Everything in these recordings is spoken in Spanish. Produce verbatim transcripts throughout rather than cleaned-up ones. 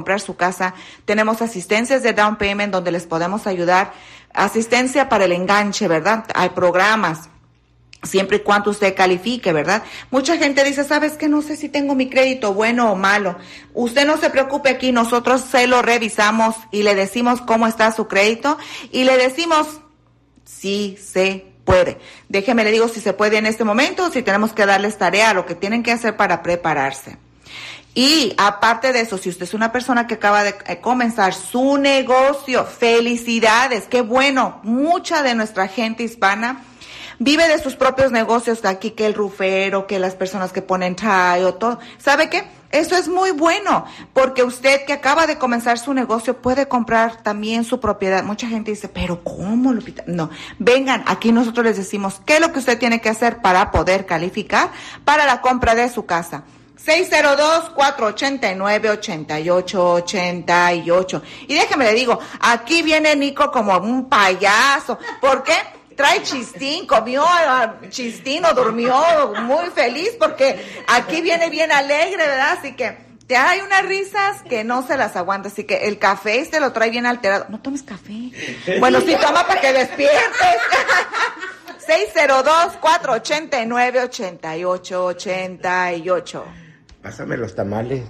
comprar su casa, tenemos asistencias de down payment donde les podemos ayudar, asistencia para el enganche, ¿verdad? Hay programas, siempre y cuando usted califique, ¿verdad? Mucha gente dice, ¿sabes qué? No sé si tengo mi crédito bueno o malo. Usted no se preocupe aquí, nosotros se lo revisamos y le decimos cómo está su crédito y le decimos si se puede. Déjeme le digo si se puede en este momento o si tenemos que darles tarea, lo que tienen que hacer para prepararse. Y aparte de eso, si usted es una persona que acaba de comenzar su negocio, felicidades, qué bueno. Mucha de nuestra gente hispana vive de sus propios negocios, aquí que el rufero, que las personas que ponen tile, todo. ¿Sabe qué? Eso es muy bueno, porque usted que acaba de comenzar su negocio puede comprar también su propiedad. Mucha gente dice, ¿pero cómo, Lupita? No, vengan, aquí nosotros les decimos qué es lo que usted tiene que hacer para poder calificar para la compra de su casa. seis cero dos, cuatro ocho nueve, ocho ocho ocho ocho. Y déjeme le digo, aquí viene Nico como un payaso. ¿Por qué? Trae chistín, comió chistín o durmió muy feliz porque aquí viene bien alegre, ¿verdad? Así que te hay unas risas que no se las aguanta. Así que el café se lo trae bien alterado. No tomes café. Bueno, sí, toma para que despiertes. seis cero dos, cuatro ocho nueve, ocho ocho ocho ocho. Pásame los tamales.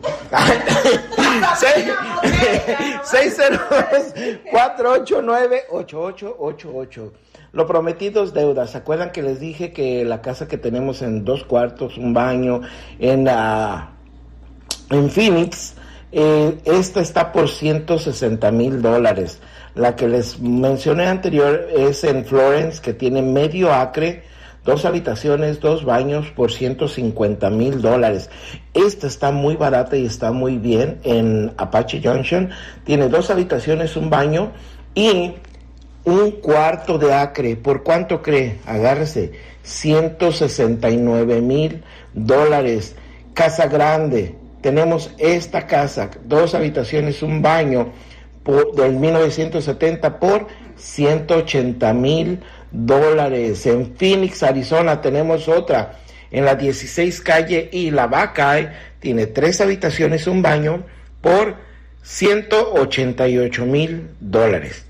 seis cero dos, cuatro ocho nueve, ocho ocho ocho ocho. Lo prometido es deuda. ¿Se acuerdan que les dije que la casa que tenemos en dos cuartos, un baño, en, uh, en Phoenix, eh, esta está por ciento sesenta mil dólares? La que les mencioné anterior es en Florence, que tiene medio acre, dos habitaciones, dos baños por ciento cincuenta mil dólares. Esta está muy barata y está muy bien en Apache Junction. Tiene dos habitaciones, un baño y un cuarto de acre. ¿Por cuánto cree? Agárrese. ciento sesenta y nueve mil dólares. Casa grande. Tenemos esta casa, dos habitaciones, un baño por, del mil novecientos setenta por ciento ochenta mil dólares. En Phoenix, Arizona, tenemos otra en la dieciséis calle y la Buckeye. Tiene tres habitaciones, un baño por ciento ochenta y ocho mil dólares.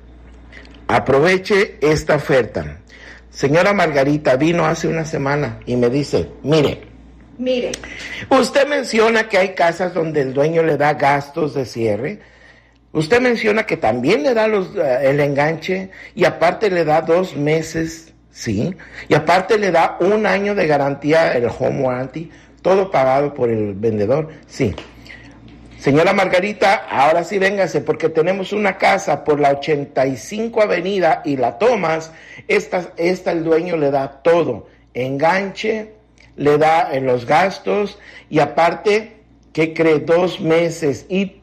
Aproveche esta oferta. Señora Margarita vino hace una semana y me dice, mire, mire, usted menciona que hay casas donde el dueño le da gastos de cierre. Usted menciona que también le da los, uh, el enganche y aparte le da dos meses, sí, y aparte le da un año de garantía, el home warranty, todo pagado por el vendedor, sí. Señora Margarita, ahora sí véngase, porque tenemos una casa por la ochenta y cinco avenida y la tomas, esta, esta el dueño le da todo, enganche, le da en los gastos y aparte, ¿qué cree? Dos meses y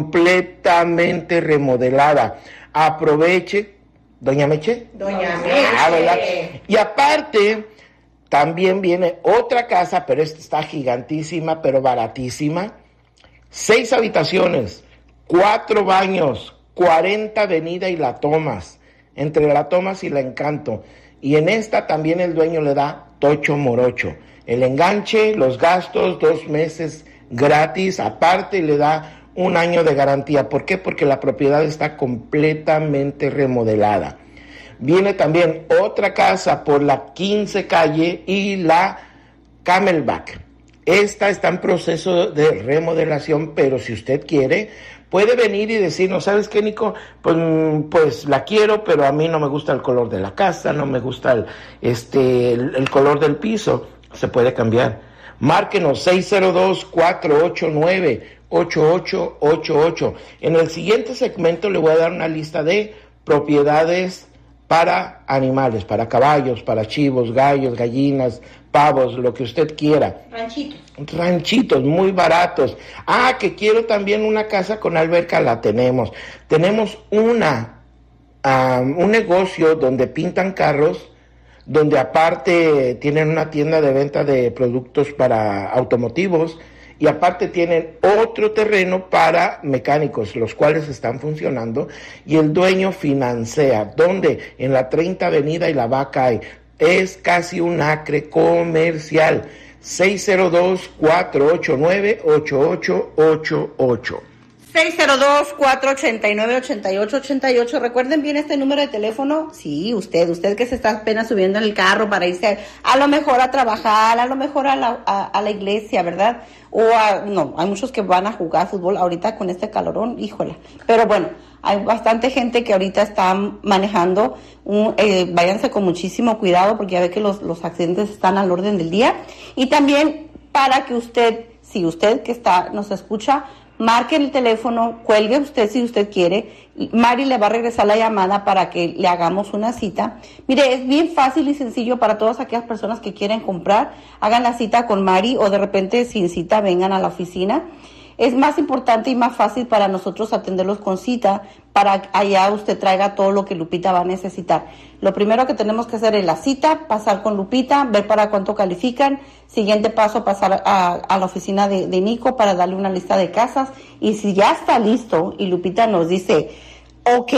completamente remodelada. Aproveche, doña Meche. Doña Meche. Ah, ¿verdad? Y aparte, también viene otra casa, pero esta está gigantísima, pero baratísima. Seis habitaciones, cuatro baños, cuarenta avenida y la tomas, entre la tomas y la Encanto. Y en esta también el dueño le da tocho morocho. El enganche, los gastos, dos meses gratis, aparte le da un año de garantía. ¿Por qué? Porque la propiedad está completamente remodelada. Viene también otra casa por la quince calle y la Camelback. Esta está en proceso de remodelación, pero si usted quiere, puede venir y decirnos, ¿sabes qué, Nico? Pues, pues la quiero, pero a mí no me gusta el color de la casa, no me gusta el, este, el, el color del piso. Se puede cambiar. Márquenos seis cero dos, cuatro ocho nueve, ocho ocho ocho ocho. En el siguiente segmento le voy a dar una lista de propiedades para animales, para caballos, para chivos, gallos, gallinas, pavos, lo que usted quiera. Ranchitos. Ranchitos muy baratos. Ah, que quiero también una casa con alberca, la tenemos. Tenemos una, um, un negocio donde pintan carros, donde aparte tienen una tienda de venta de productos para automotivos y aparte tienen otro terreno para mecánicos, los cuales están funcionando, y el dueño financia, donde en la treinta avenida y la Buckeye. Es casi un acre comercial. seis cero dos, cuatro ocho nueve, ocho ocho ocho ocho. seis cero dos, cuatro ocho nueve, ocho ocho ocho ocho. Recuerden bien este número de teléfono. Sí, usted, usted que se está apenas subiendo en el carro para irse a, a lo mejor a trabajar, a lo mejor a la, a, a la iglesia, ¿verdad? O a, no, hay muchos que van a jugar fútbol ahorita con este calorón, híjole. Pero bueno, hay bastante gente que ahorita está manejando. Un, eh, váyanse con muchísimo cuidado porque ya ve que los, los accidentes están al orden del día. Y también para que usted, si usted que está nos escucha, marque el teléfono, cuelgue usted si usted quiere. Mari le va a regresar la llamada para que le hagamos una cita. Mire, es bien fácil y sencillo para todas aquellas personas que quieren comprar. Hagan la cita con Mari o de repente sin cita vengan a la oficina. Es más importante y más fácil para nosotros atenderlos con cita para allá usted traiga todo lo que Lupita va a necesitar. Lo primero que tenemos que hacer es la cita, pasar con Lupita, ver para cuánto califican. Siguiente paso, pasar a, a la oficina de, de Nico para darle una lista de casas. Y si ya está listo y Lupita nos dice, ok,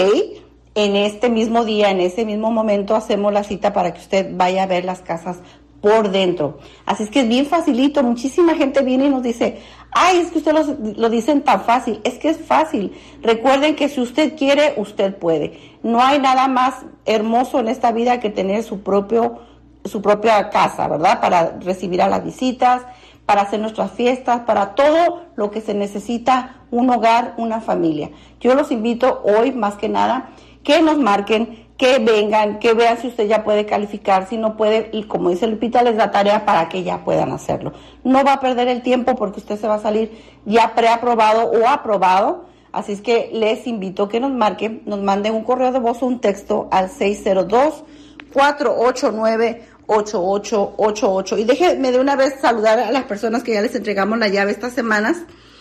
en este mismo día, en ese mismo momento hacemos la cita para que usted vaya a ver las casas por dentro. Así es que es bien facilito. Muchísima gente viene y nos dice, ay, es que usted lo, lo dicen tan fácil. Es que es fácil. Recuerden que si usted quiere, usted puede. No hay nada más hermoso en esta vida que tener su propio, su propia casa, ¿verdad? Para recibir a las visitas, para hacer nuestras fiestas, para todo lo que se necesita, un hogar, una familia. Yo los invito hoy, más que nada, que nos marquen, que vengan, que vean si usted ya puede calificar, si no puede, y como dice Lupita, les da tarea para que ya puedan hacerlo. No va a perder el tiempo porque usted se va a salir ya preaprobado o aprobado, así es que les invito que nos marquen, nos manden un correo de voz o un texto al seis cero dos, cuatro ocho nueve, ocho ocho ocho ocho. Y déjenme de una vez saludar a las personas que ya les entregamos la llave estas semanas.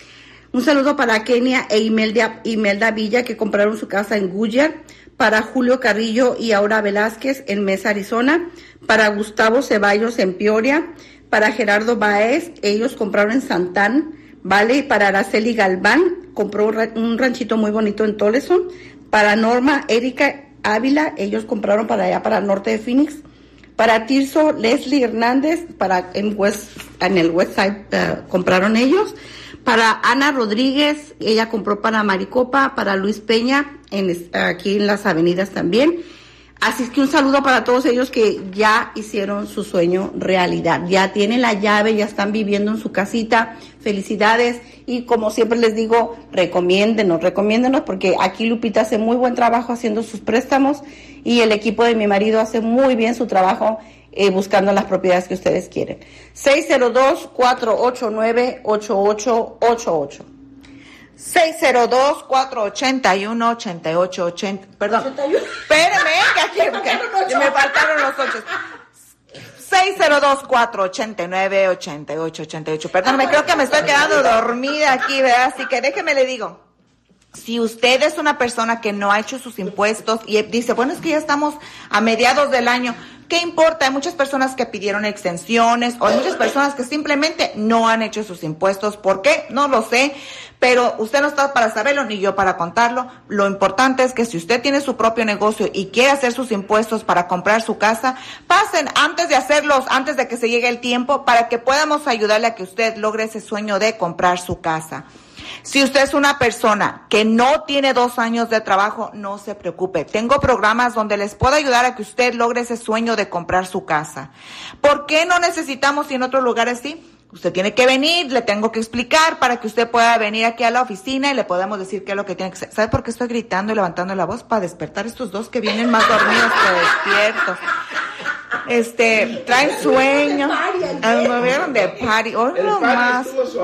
Un saludo para Kenia e Imelda, Imelda Villa, que compraron su casa en Goodyear. Para Julio Carrillo y Aura Velázquez en Mesa, Arizona. Para Gustavo Ceballos en Peoria. Para Gerardo Baez, ellos compraron en Santán, ¿vale? Y para Araceli Galván, compró un ranchito muy bonito en Toleson. Para Norma Erika Ávila, ellos compraron para allá, para el norte de Phoenix. Para Tirso Leslie Hernández, para en, West, en el West Side, uh, compraron ellos. Para Ana Rodríguez, ella compró para Maricopa. Para Luis Peña, en, aquí en las avenidas también. Así es que un saludo para todos ellos que ya hicieron su sueño realidad. Ya tienen la llave, ya están viviendo en su casita. Felicidades. Y como siempre les digo, recomiéndenos, recomiéndenos porque aquí Lupita hace muy buen trabajo haciendo sus préstamos y el equipo de mi marido hace muy bien su trabajo eh, buscando las propiedades que ustedes quieren. seis cero dos, cuatro ocho nueve, ocho ocho ocho ocho. seis cero dos, cuatro ocho uno, ocho ocho ocho cero. Perdón. Espéreme, que aquí que me faltaron los ocho. seis cero dos, cuatro ocho nueve, ocho ocho ocho ocho. Perdóname, creo que me estoy quedando dormida aquí, ¿verdad? Así que déjeme le digo. Si usted es una persona que no ha hecho sus impuestos y dice, bueno, es que ya estamos a mediados del año, ¿qué importa? Hay muchas personas que pidieron extensiones o hay muchas personas que simplemente no han hecho sus impuestos. ¿Por qué? No lo sé, pero usted no está para saberlo ni yo para contarlo. Lo importante es que si usted tiene su propio negocio y quiere hacer sus impuestos para comprar su casa, pasen antes de hacerlos, antes de que se llegue el tiempo, para que podamos ayudarle a que usted logre ese sueño de comprar su casa. Si usted es una persona que no tiene dos años de trabajo, no se preocupe. Tengo programas donde les puedo ayudar a que usted logre ese sueño de comprar su casa. ¿Por qué no necesitamos y en otros lugares sí? Usted tiene que venir, le tengo que explicar para que usted pueda venir aquí a la oficina y le podemos decir qué es lo que tiene que hacer. ¿Sabe por qué estoy gritando y levantando la voz? Para despertar a estos dos que vienen más dormidos que despiertos. Este, traen sueño. ¿Me vieron de party? Oh, no más.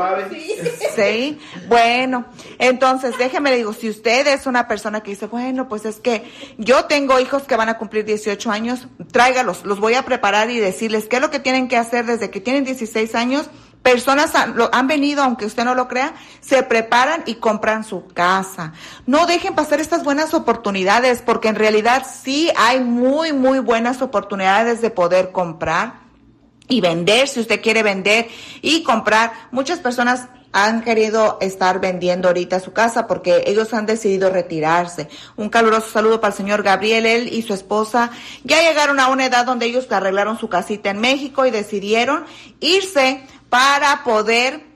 Sí. Bueno, entonces déjeme le digo, si usted es una persona que dice, bueno, pues es que yo tengo hijos que van a cumplir dieciocho años, tráigalos, los voy a preparar y decirles qué es lo que tienen que hacer desde que tienen dieciséis años. Personas han, lo, han venido, aunque usted no lo crea, se preparan y compran su casa. No dejen pasar estas buenas oportunidades, porque en realidad sí hay muy, muy buenas oportunidades de poder comprar y vender, si usted quiere vender y comprar. Muchas personas han querido estar vendiendo ahorita su casa porque ellos han decidido retirarse. Un caluroso saludo para el señor Gabriel. Él y su esposa ya llegaron a una edad donde ellos arreglaron su casita en México y decidieron irse para poder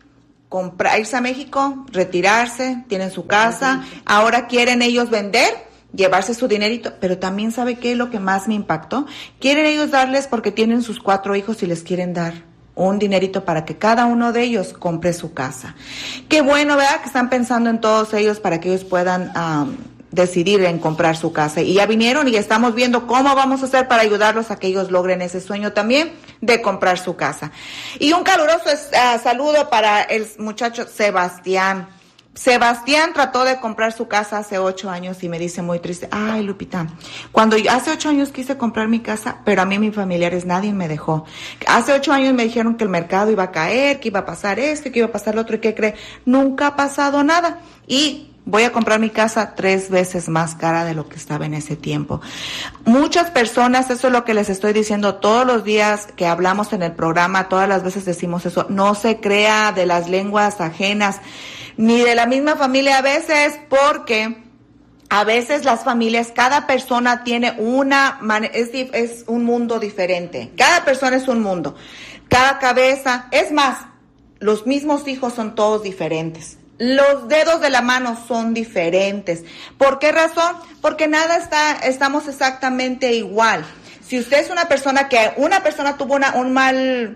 comprar, irse a México, retirarse, tienen su casa, ahora quieren ellos vender, llevarse su dinerito, pero también ¿sabe qué es lo que más me impactó? Quieren ellos darles porque tienen sus cuatro hijos y les quieren dar un dinerito para que cada uno de ellos compre su casa. Qué bueno, ¿verdad? Que están pensando en todos ellos para que ellos puedan um, decidir en comprar su casa. Y ya vinieron y estamos viendo cómo vamos a hacer para ayudarlos a que ellos logren ese sueño también de comprar su casa. Y un caluroso uh, saludo para el muchacho Sebastián. Sebastián trató de comprar su casa hace ocho años y me dice muy triste, ay Lupita, cuando yo hace ocho años quise comprar mi casa, pero a mí mis familiares nadie me dejó. Hace ocho años me dijeron que el mercado iba a caer, que iba a pasar esto, que iba a pasar lo otro, y ¿qué cree? Nunca ha pasado nada. Y voy a comprar mi casa tres veces más cara de lo que estaba en ese tiempo. Muchas personas, eso es lo que les estoy diciendo todos los días que hablamos en el programa, todas las veces decimos eso, no se crea de las lenguas ajenas, ni de la misma familia a veces, porque a veces las familias, cada persona tiene una, es, es un mundo diferente, cada persona es un mundo, cada cabeza, es más, los mismos hijos son todos diferentes. Los dedos de la mano son diferentes. ¿Por qué razón? Porque nada está, estamos exactamente igual. Si usted es una persona que, una persona tuvo una, un mal,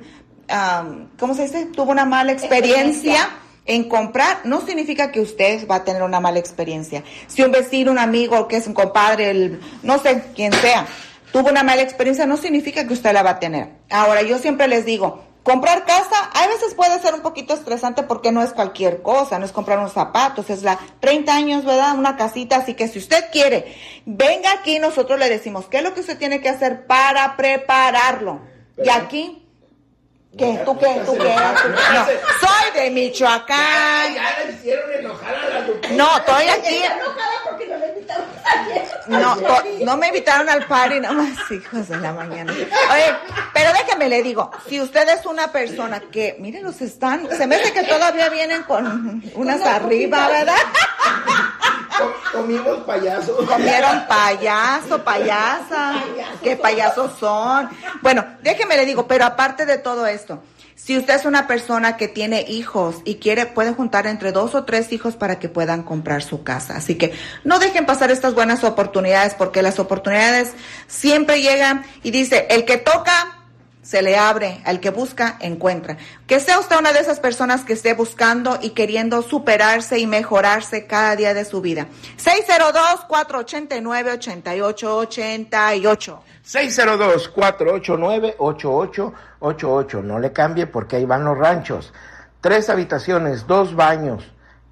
um, ¿cómo se dice? Tuvo una mala experiencia, experiencia en comprar, no significa que usted va a tener una mala experiencia. Si un vecino, un amigo, que es un compadre, el, no sé quién sea, tuvo una mala experiencia, no significa que usted la va a tener. Ahora, yo siempre les digo, comprar casa, a veces puede ser un poquito estresante porque no es cualquier cosa, no es comprar unos zapatos, es la treinta años, ¿verdad? Una casita, así que si usted quiere, venga aquí, nosotros le decimos qué es lo que usted tiene que hacer para prepararlo. Y aquí, ¿qué? ¿Tú qué? ¿Tú qué? No, soy de Michoacán. Ya, ya le hicieron enojar a la Lupita. No, estoy aquí. No, to, no me invitaron al party, nada más, hijos de la mañana. Oye, pero déjeme le digo, si usted es una persona que, miren, los están, se me hace que todavía vienen con unas arriba, ¿verdad? Comimos payasos. Comieron payaso, payasa. ¿Qué payasos son? Bueno, déjeme le digo, pero aparte de todo esto, si usted es una persona que tiene hijos y quiere, puede juntar entre dos o tres hijos para que puedan comprar su casa. Así que no dejen pasar estas buenas oportunidades, porque las oportunidades siempre llegan, y dice, el que toca, se le abre, al que busca, encuentra. Que sea usted una de esas personas que esté buscando y queriendo superarse y mejorarse cada día de su vida. seis cero dos, cuatro ocho nueve, ocho ocho ocho ocho. seis cero dos, cuatro ocho nueve, ocho ocho ocho ocho. No le cambie porque ahí van los ranchos. Tres habitaciones, dos baños,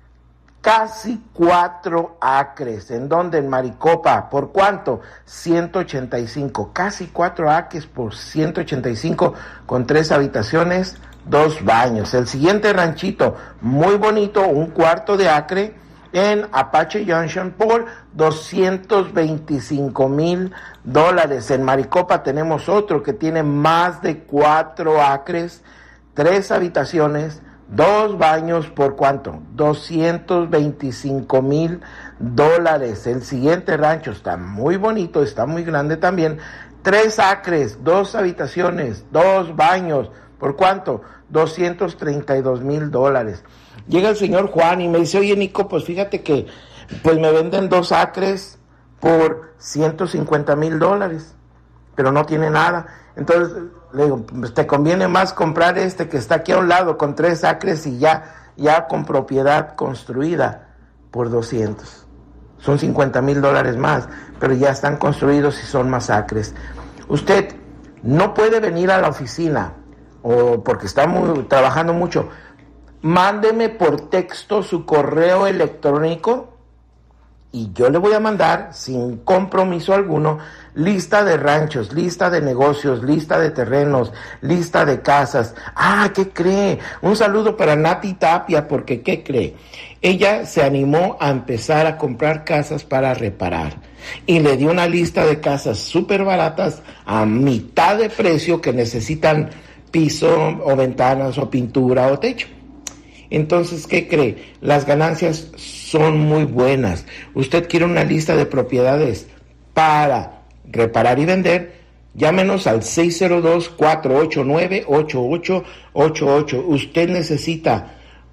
casi cuatro acres. ¿En dónde? En Maricopa. ¿Por cuánto? ciento ochenta y cinco. Casi cuatro acres por ciento ochenta y cinco con tres habitaciones, dos baños. El siguiente ranchito, muy bonito, un cuarto de acre en Apache Junction por doscientos veinticinco mil dólares. En Maricopa tenemos otro que tiene más de cuatro acres, tres habitaciones, dos baños. ¿Por cuánto? doscientos veinticinco mil dólares. El siguiente rancho está muy bonito, está muy grande también, tres acres, dos habitaciones, dos baños. ¿Por cuánto? doscientos treinta y dos mil dólares. Llega el señor Juan y me dice, oye Nico, pues fíjate que pues me venden dos acres por ciento cincuenta mil dólares, pero no tiene nada. Entonces le digo, pues te conviene más comprar este que está aquí a un lado con tres acres y ya, ya con propiedad construida por doscientos. Son cincuenta mil dólares más, pero ya están construidos y son más acres. Usted no puede venir a la oficina o porque está muy, trabajando mucho. Mándeme por texto su correo electrónico y yo le voy a mandar sin compromiso alguno lista de ranchos, lista de negocios, lista de terrenos, lista de casas. Ah, ¿qué cree? Un saludo para Nati Tapia, porque ¿qué cree? Ella se animó a empezar a comprar casas para reparar y le dio una lista de casas súper baratas a mitad de precio que necesitan piso o ventanas o pintura o techo. Entonces, ¿qué cree? Las ganancias son muy buenas. Usted quiere una lista de propiedades para reparar y vender, llámenos al seis cero dos, cuatro ocho nueve, ocho ocho ocho ocho. Usted necesita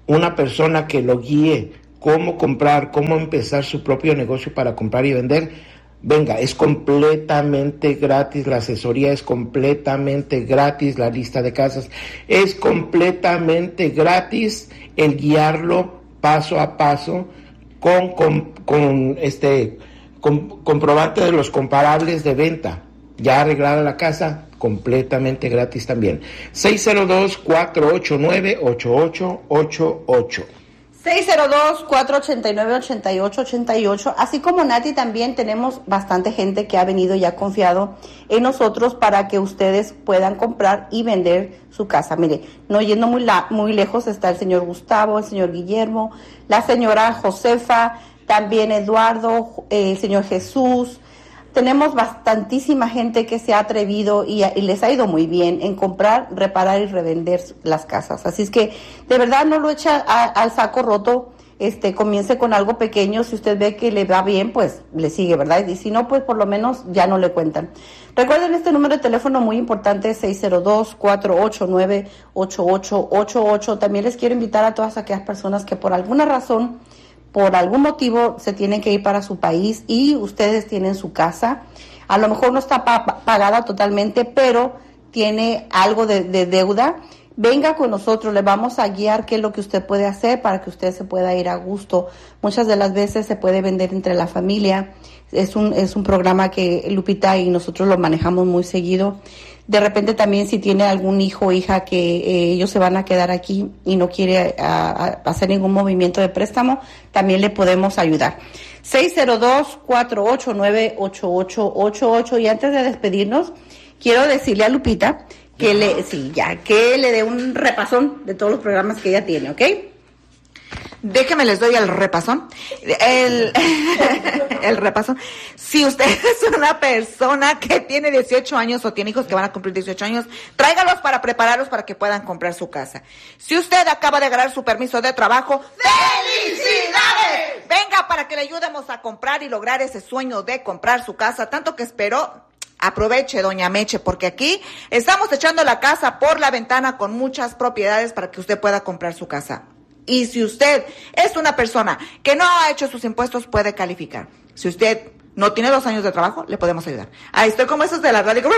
una persona que lo guíe cómo comprar, cómo empezar su propio negocio para comprar y vender, venga, es completamente gratis, la asesoría es completamente gratis, la lista de casas es completamente gratis, el guiarlo paso a paso con, con, con este con, comprobante de los comparables de venta, ya arreglada la casa, completamente gratis también. seis cero dos, cuatro ocho nueve, ocho ocho ocho ocho. seis cero dos, cuatro ocho nueve, ocho ocho ocho ocho. Así como Nati, también tenemos bastante gente que ha venido y ha confiado en nosotros para que ustedes puedan comprar y vender su casa. Mire, no yendo muy, la, muy lejos está el señor Gustavo, el señor Guillermo, la señora Josefa, también Eduardo, eh, el señor Jesús. Tenemos bastantísima gente que se ha atrevido y, y les ha ido muy bien en comprar, reparar y revender las casas. Así es que de verdad no lo echa a, al saco roto, este, comience con algo pequeño. Si usted ve que le va bien, pues le sigue, ¿verdad? Y si no, pues por lo menos ya no le cuentan. Recuerden este número de teléfono muy importante, seis cero dos, cuatro ocho nueve, ocho ocho ocho ocho. También les quiero invitar a todas aquellas personas que por alguna razón, por algún motivo se tienen que ir para su país y ustedes tienen su casa, a lo mejor no está pa- pagada totalmente, pero tiene algo de, de deuda, venga con nosotros, le vamos a guiar qué es lo que usted puede hacer para que usted se pueda ir a gusto. Muchas de las veces se puede vender entre la familia, es un, es un programa que Lupita y nosotros lo manejamos muy seguido. De repente también si tiene algún hijo o hija que eh, ellos se van a quedar aquí y no quiere a, a hacer ningún movimiento de préstamo, también le podemos ayudar. seis cero dos, cuatro ocho nueve, ocho ocho ocho ocho. Y antes de despedirnos, quiero decirle a Lupita que le, sí, ya, que le dé un repasón de todos los programas que ella tiene, ¿ok? Déjeme les doy el repasón. El, el repasón. Si usted es una persona que tiene dieciocho años o tiene hijos que van a cumplir dieciocho años, tráigalos para prepararlos para que puedan comprar su casa. Si usted acaba de ganar su permiso de trabajo, ¡felicidades! Venga para que le ayudemos a comprar y lograr ese sueño de comprar su casa, tanto que esperó. Aproveche, doña Meche, porque aquí estamos echando la casa por la ventana con muchas propiedades para que usted pueda comprar su casa. Y si usted es una persona que no ha hecho sus impuestos, puede calificar. Si usted no tiene dos años de trabajo, le podemos ayudar. Ahí estoy como esos de la radio.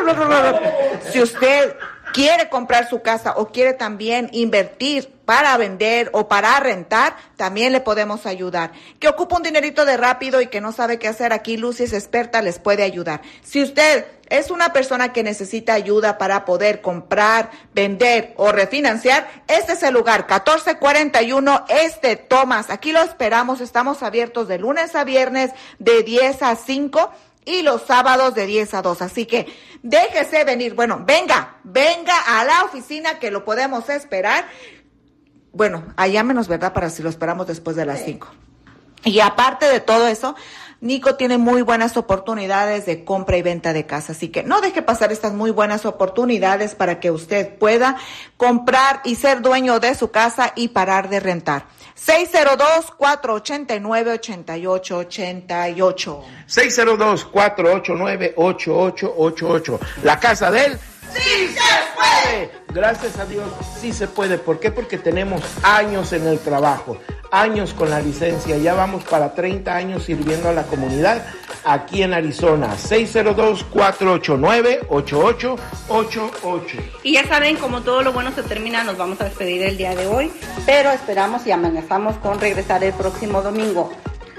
Si usted quiere comprar su casa o quiere también invertir para vender o para rentar, también le podemos ayudar. Que ocupa un dinerito de rápido y que no sabe qué hacer, aquí Lucy es experta, les puede ayudar. Si usted es una persona que necesita ayuda para poder comprar, vender o refinanciar, este es el lugar, catorce cuarenta y uno Este Thomas. Aquí lo esperamos, estamos abiertos de lunes a viernes de diez a cinco y los sábados de diez a dos. Así que déjese venir, bueno, venga, venga a la oficina que lo podemos esperar. Bueno, allá menos, ¿verdad? Para si lo esperamos después de las cinco. Y aparte de todo eso, Nico tiene muy buenas oportunidades de compra y venta de casa, así que no deje pasar estas muy buenas oportunidades para que usted pueda comprar y ser dueño de su casa y parar de rentar. seis cero dos, cuatro ocho nueve, ocho ocho ocho ocho. seis cero dos, cuatro ocho nueve, ocho ocho ocho ocho. La casa de él. ¡Sí se puede! Gracias a Dios, sí se puede. ¿Por qué? Porque tenemos años en el trabajo, años con la licencia. Ya vamos para treinta años sirviendo a la comunidad aquí en Arizona. seis cero dos, cuatro ocho nueve, ocho ocho ocho ocho. Y ya saben, como todo lo bueno se termina, nos vamos a despedir el día de hoy, pero esperamos y amenazamos con regresar el próximo domingo.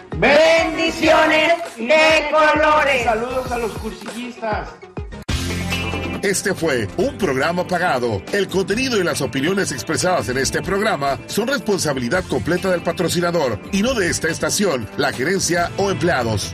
¡Bendiciones de colores! Saludos a los cursillistas. Este fue un programa pagado. El contenido y las opiniones expresadas en este programa son responsabilidad completa del patrocinador y no de esta estación, la gerencia o empleados.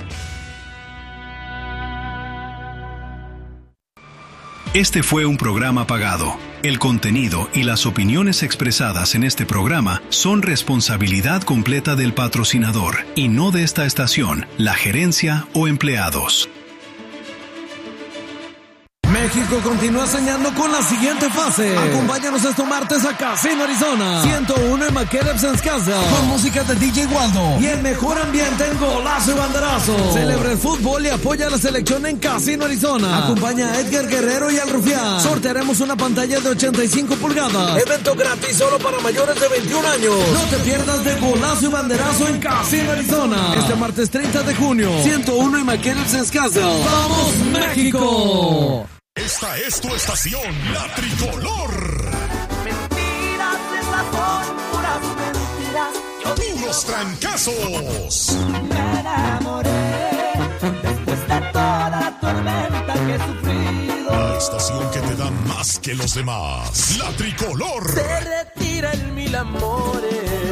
Este fue un programa pagado. El contenido y las opiniones expresadas en este programa son responsabilidad completa del patrocinador y no de esta estación, la gerencia o empleados. México continúa soñando con la siguiente fase. Acompáñanos este martes a Casino Arizona ciento uno en McKellips Castle, con música de D J Waldo y el mejor ambiente en golazo y banderazo. Celebra el fútbol y apoya a la selección en Casino Arizona. Acompaña a Edgar Guerrero y al Rufián. Sortearemos una pantalla de ochenta y cinco pulgadas. Evento gratis solo para mayores de veintiún años. No te pierdas de golazo y banderazo en Casino Arizona. Este martes treinta de junio, ciento uno en McKellips Castle. ¡Vamos, México! Esta es tu estación, la Tricolor. Mentiras, esas son puras mentiras. Yo Puros trancazos. Me enamoré después de toda tormenta que he sufrido. La estación que te da más que los demás. La Tricolor. Se retira en mil amores.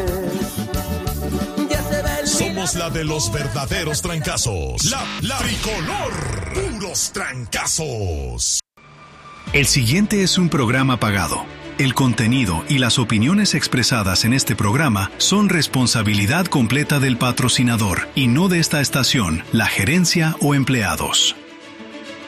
Ya se ve el Somos la de los verdaderos trancazos. La, la Tricolor. Puros trancazos. El siguiente es un programa pagado. El contenido y las opiniones expresadas en este programa son responsabilidad completa del patrocinador y no de esta estación, la gerencia o empleados.